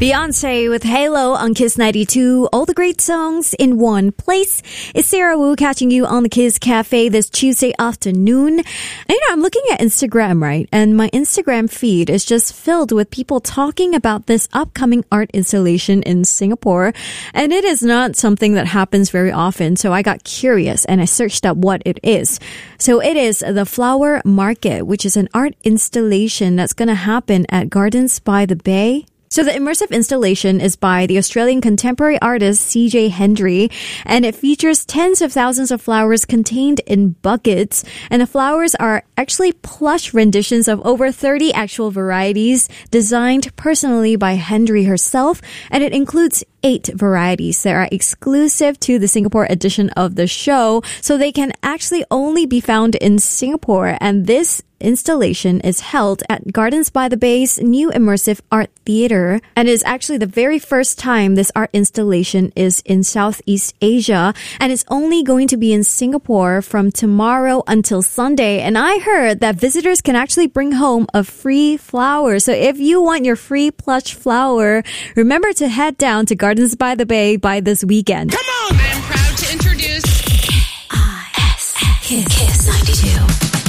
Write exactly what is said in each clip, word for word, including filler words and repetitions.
Beyonce with Halo on Kiss ninety-two. All the great songs in one place. It's Sarah Wu catching you on the Kiss Cafe this Tuesday afternoon. And, you know, I'm looking at Instagram, right? And my Instagram feed is just filled with people talking about this upcoming art installation in Singapore. And it is not something that happens very often. So I got curious and I searched up what it is. So it is the Flower Market, which is an art installation that's going to happen at Gardens by the Bay. So the immersive installation is by the Australian contemporary artist C J Hendry, and it features tens of thousands of flowers contained in buckets. And the flowers are actually plush renditions of over thirty actual varieties designed personally by Hendry herself, and it includes eight varieties that are exclusive to the Singapore edition of the show, so they can actually only be found in Singapore. And this installation is held at Gardens by the Bay's new immersive art theater, and is actually the very first time this art installation is in Southeast Asia, and it's only going to be in Singapore from tomorrow until Sunday. And I heard that visitors can actually bring home a free flower. So if you want your free plush flower, remember to head down to Gardens by the Bay by this weekend. Come on! I am proud to introduce K I S Kiss, Kiss ninety-two.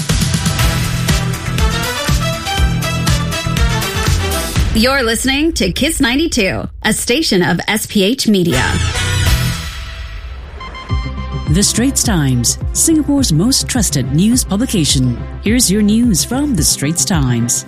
You're listening to Kiss ninety-two, a station of S P H Media. The Straits Times, Singapore's most trusted news publication. Here's your news from The Straits Times.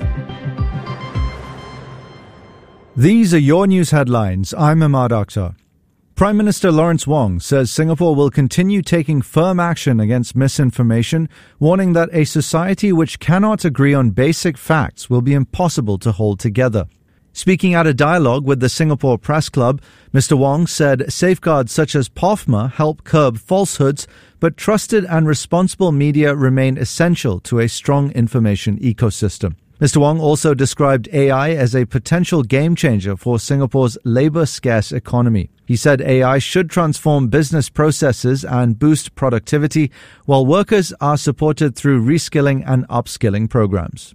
These are your news headlines. I'm Ahmad Akhtar. Prime Minister Lawrence Wong says Singapore will continue taking firm action against misinformation, warning that a society which cannot agree on basic facts will be impossible to hold together. Speaking at a dialogue with the Singapore Press Club, Mister Wong said safeguards such as P O F M A help curb falsehoods, but trusted and responsible media remain essential to a strong information ecosystem. Mister Wong also described A I as a potential game changer for Singapore's labour-scarce economy. He said A I should transform business processes and boost productivity, while workers are supported through reskilling and upskilling programs.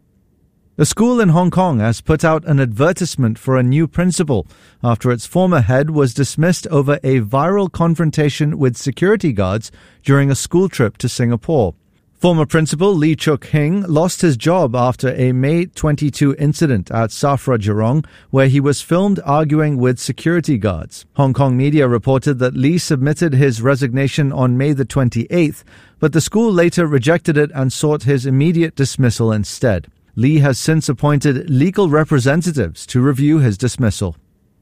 A school in Hong Kong has put out an advertisement for a new principal after its former head was dismissed over a viral confrontation with security guards during a school trip to Singapore. Former principal Lee Chook Hing lost his job after a May twenty-second incident at Safra Jurong, where he was filmed arguing with security guards. Hong Kong media reported that Lee submitted his resignation on May the twenty-eighth, but the school later rejected it and sought his immediate dismissal instead. Lee has since appointed legal representatives to review his dismissal.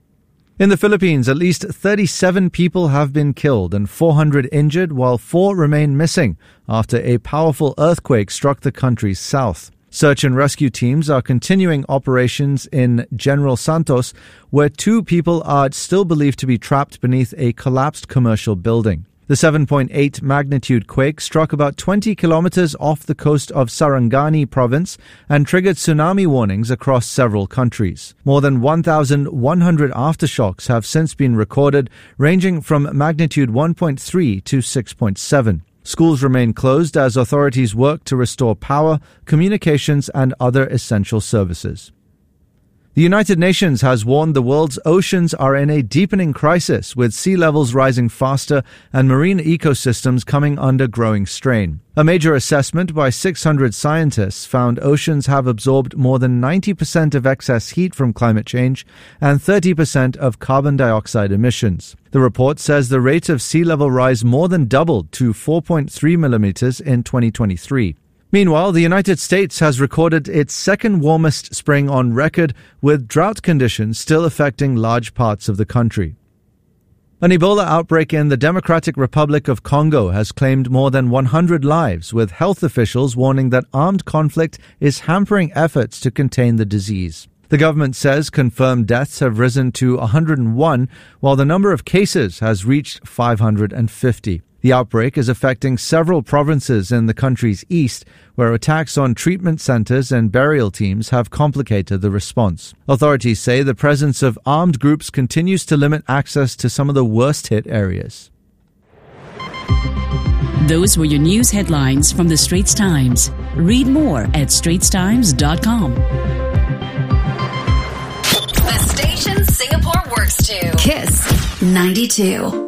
In the Philippines, at least thirty-seven people have been killed and four hundred injured, while four remain missing after a powerful earthquake struck the country's south. Search and rescue teams are continuing operations in General Santos, where two people are still believed to be trapped beneath a collapsed commercial building. The seven point eight magnitude quake struck about twenty kilometers off the coast of Sarangani province and triggered tsunami warnings across several countries. More than one thousand one hundred aftershocks have since been recorded, ranging from magnitude one point three to six point seven. Schools remain closed as authorities work to restore power, communications, and other essential services. The United Nations has warned the world's oceans are in a deepening crisis, with sea levels rising faster and marine ecosystems coming under growing strain. A major assessment by six hundred scientists found oceans have absorbed more than ninety percent of excess heat from climate change and thirty percent of carbon dioxide emissions. The report says the rate of sea level rise more than doubled to four point three millimeters in twenty twenty-three. Meanwhile, the United States has recorded its second warmest spring on record, with drought conditions still affecting large parts of the country. An Ebola outbreak in the Democratic Republic of Congo has claimed more than one hundred lives, with health officials warning that armed conflict is hampering efforts to contain the disease. The government says confirmed deaths have risen to one hundred one, while the number of cases has reached five hundred fifty. The outbreak is affecting several provinces in the country's east, where attacks on treatment centers and burial teams have complicated the response. Authorities say the presence of armed groups continues to limit access to some of the worst-hit areas. Those were your news headlines from The Straits Times. Read more at straits times dot com. The station's ninety-two.